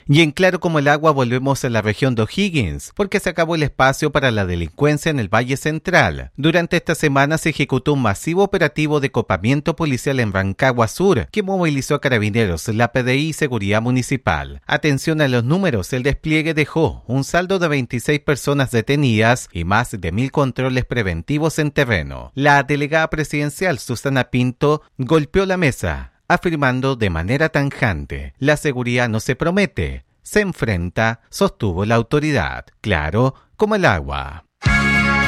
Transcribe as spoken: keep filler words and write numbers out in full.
Y en claro como el agua volvemos a la región de O'Higgins, porque se acabó el espacio para la delincuencia en el Valle Central. Durante esta semana se ejecutó un masivo operativo de copamiento policial en Rancagua Sur, que movilizó a carabineros, la P D I y Seguridad Municipal. Atención a los números, el despliegue dejó un saldo de veintiséis personas detenidas y más de mil controles preventivos en terreno. La delegada presidencial Susana Pinto golpeó la mesa, afirmando de manera tajante: la seguridad no se promete, se enfrenta, sostuvo la autoridad, claro como el agua.